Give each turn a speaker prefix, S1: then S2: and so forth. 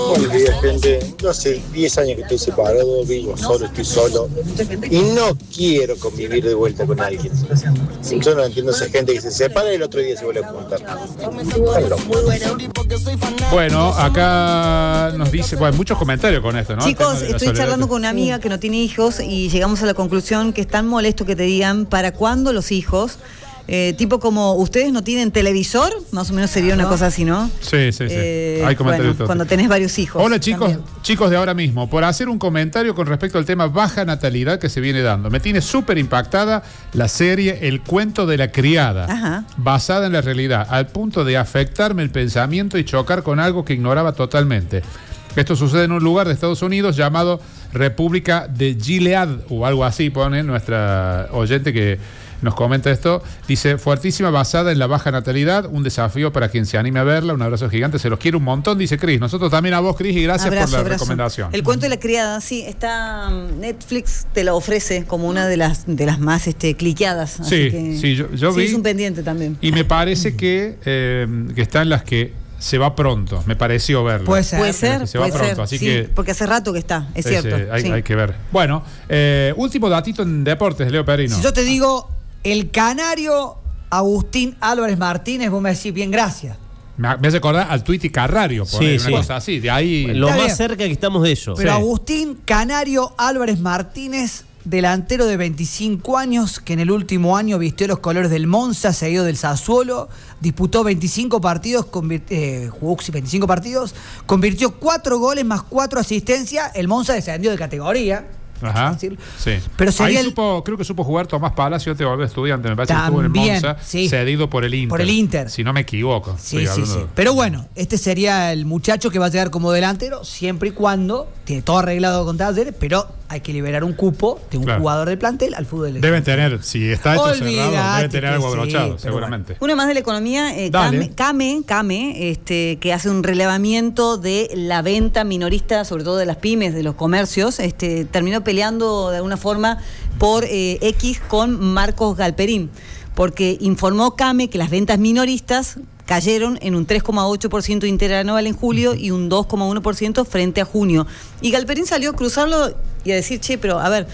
S1: Buen día, gente. No sé, 10 años que estoy separado, vivo solo, estoy solo. Y no quiero convivir de vuelta con alguien. Yo no entiendo a esa gente que se separa y el otro día se vuelve a juntar. Están locos.
S2: Bueno, acá nos dice, bueno, muchos comentarios con esto, ¿no?
S3: Chicos, estoy charlando con una amiga que no tiene hijos y llegamos a la conclusión que es tan molesto que te digan ¿para cuándo los hijos? Tipo como ustedes no tienen televisor, más o menos sería una cosa así, ¿no?
S2: Sí. Hay comentarios.
S3: Bueno, cuando tenés varios hijos.
S2: Hola chicos de ahora mismo, por hacer un comentario con respecto al tema baja natalidad que se viene dando. Me tiene súper impactada la serie El cuento de la criada.
S3: Ajá.
S2: Basada en la realidad, al punto de afectarme el pensamiento y chocar con algo que ignoraba totalmente. Esto sucede en un lugar de Estados Unidos llamado República de Gilead, o algo así, pone nuestra oyente que nos comenta esto. Dice, fuertísima, basada en la baja natalidad, un desafío para quien se anime a verla. Un abrazo gigante, se los quiere un montón, dice Cris. Nosotros también a vos, Cris, y gracias por la recomendación.
S3: El cuento de la criada, sí, está Netflix te lo ofrece como una de las más cliqueadas.
S2: Sí, yo vi.
S3: Es un pendiente también.
S2: Y me parece que está en las que se va pronto, me pareció verlo.
S3: Puede ser.
S2: Se va pronto, así que.
S3: Porque hace rato que está, es cierto.
S2: Hay que ver. Bueno, último datito en deportes, Leo Perino.
S4: Si yo te digo, el canario Agustín Álvarez Martínez, vos me decís bien, gracias.
S2: Me hace acordar al Twitty Carrario, por una cosa así, de ahí.
S5: Lo más cerca que estamos de eso.
S4: Pero Agustín Canario Álvarez Martínez, delantero de 25 años, que en el último año vistió los colores del Monza, seguido del Sassuolo, disputó 25 partidos, jugó 25 partidos, convirtió 4 goles más 4 asistencias, el Monza descendió de categoría.
S2: Ajá, sí.
S4: Pero sería
S2: creo que supo jugar Tomás Palacio, te volvió estudiante, me parece que estuvo en el Monza, cedido por el Inter.
S4: Por el Inter.
S2: Si no me equivoco.
S4: Sí. Pero bueno, este sería el muchacho que va a llegar como delantero, siempre y cuando tiene todo arreglado con Talleres, pero hay que liberar un cupo de un jugador del plantel al fútbol.
S2: Deben tener, si está hecho cerrado, deben tener algo abrochado, seguramente.
S3: Una más de la economía, Came, que hace un relevamiento de la venta minorista, sobre todo de las pymes, de los comercios, terminó peleando de alguna forma por X con Marcos Galperín, porque informó Came que las ventas minoristas cayeron en un 3,8% interanual en julio y un 2,1% frente a junio. Y Galperín salió a cruzarlo y a decir, pero a ver,